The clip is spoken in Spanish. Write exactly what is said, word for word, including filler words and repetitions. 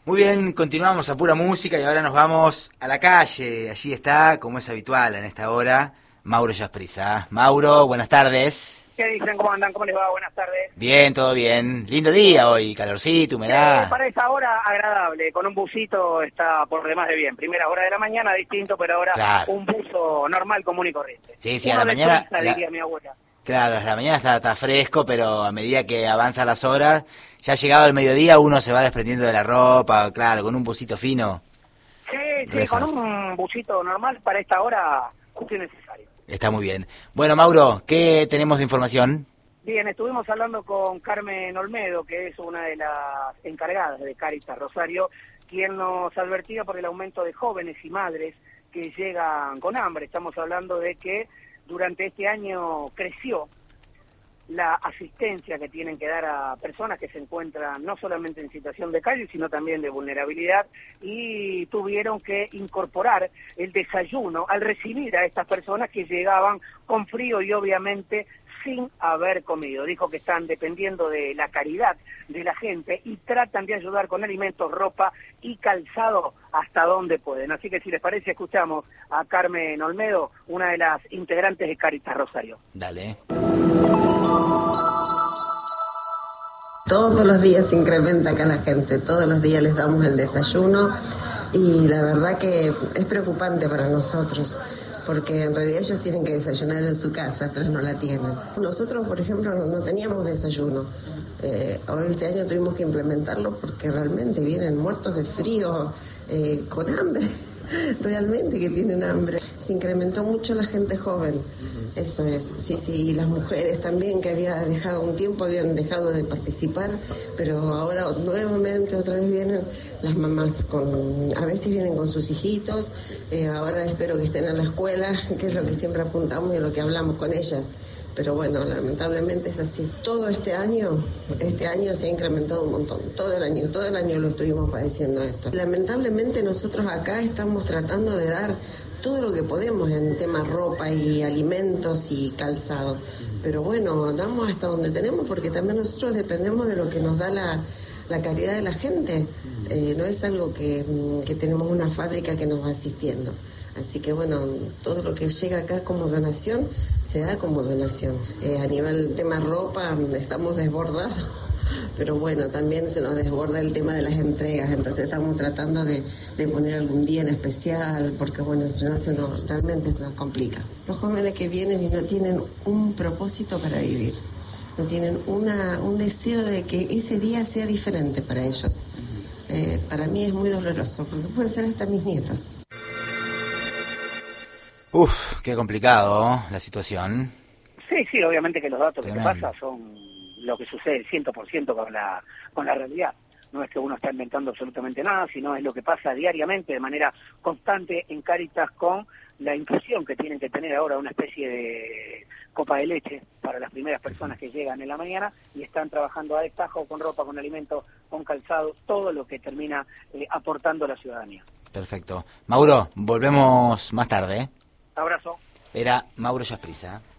Muy bien, continuamos a pura música y ahora nos vamos a la calle. Allí está, como es habitual en esta hora, Mauro Yasprisa. Mauro, buenas tardes. ¿Qué dicen? ¿Cómo andan? ¿Cómo les va? Buenas tardes. Bien, todo bien. Lindo día hoy, calorcito, humedad. Eh, para esta hora agradable, con un busito está por demás de bien. Primera hora de la mañana, distinto, pero ahora Claro. un buzo normal, común y corriente. Sí, sí, Uno a la de mañana... Suiza, la- diría mi abuela. Claro, a la mañana está, está fresco, pero a medida que avanzan las horas, ya llegado el mediodía uno se va desprendiendo de la ropa, claro, con un busito fino. Sí, sí, Reza. con un busito normal para esta hora, justo y necesario. Está muy bien. Bueno, Mauro, ¿qué tenemos de información? Bien, estuvimos hablando con Carmen Olmedo, que es una de las encargadas de Cáritas Rosario, quien nos advertía por el aumento de jóvenes y madres que llegan con hambre. Estamos hablando de que durante este año creció la asistencia que tienen que dar a personas que se encuentran no solamente en situación de calle, sino también de vulnerabilidad, y tuvieron que incorporar el desayuno al recibir a estas personas que llegaban con frío y obviamente sin haber comido. Dijo que están dependiendo de la caridad de la gente y tratan de ayudar con alimentos, ropa y calzado hasta donde pueden. Así que si les parece, escuchamos a Carmen Olmedo, una de las integrantes de Cáritas Rosario. Dale. Todos los días se incrementa acá la gente, todos los días les damos el desayuno y la verdad que es preocupante para nosotros, porque en realidad ellos tienen que desayunar en su casa, pero no la tienen. Nosotros, por ejemplo, no, no teníamos desayuno. Eh, hoy este año tuvimos que implementarlo porque realmente vienen muertos de frío, eh, con hambre. Realmente que tienen hambre. Se incrementó mucho la gente joven, eso es, sí, sí, y las mujeres también, que había dejado un tiempo, habían dejado de participar, pero ahora nuevamente otra vez vienen las mamás, con a veces vienen con sus hijitos, eh, ahora espero que estén en la escuela, que es lo que siempre apuntamos y lo que hablamos con ellas. Pero bueno, lamentablemente es así. Todo este año, este año se ha incrementado un montón. Todo el año, todo el año lo estuvimos padeciendo esto. Lamentablemente nosotros acá estamos tratando de dar todo lo que podemos en temas ropa y alimentos y calzado. Pero bueno, damos hasta donde tenemos porque también nosotros dependemos de lo que nos da la, la caridad de la gente. Eh, no es algo que, que tenemos una fábrica que nos va asistiendo. Así que bueno, todo lo que llega acá como donación, se da como donación. Eh, a nivel tema ropa, estamos desbordados, pero bueno, también se nos desborda el tema de las entregas, entonces estamos tratando de, de poner algún día en especial, porque bueno, si no, se nos, realmente se nos complica. Los jóvenes que vienen y no tienen un propósito para vivir, no tienen una, un deseo de que ese día sea diferente para ellos. Eh, para mí es muy doloroso, porque pueden ser hasta mis nietos. Uf, qué complicado, ¿no? La situación. Sí, sí, obviamente que los datos Tremendo. que te pasan son lo que sucede cien por ciento con la, con la realidad. No es que uno está inventando absolutamente nada, sino es lo que pasa diariamente, de manera constante en Cáritas, con la inclusión que tienen que tener ahora una especie de copa de leche para las primeras personas que llegan en la mañana y están trabajando a destajo con ropa, con alimentos, con calzado, todo lo que termina eh, aportando a la ciudadanía. Perfecto. Mauro, volvemos más tarde, ¿eh? Abrazo. Era Mauro Yasprisa.